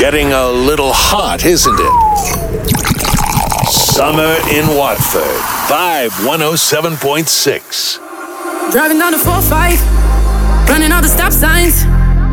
Getting a little hot, isn't it? Summer in Watford. Vibe 107.6. Driving down the 4-5, running all the stop signs.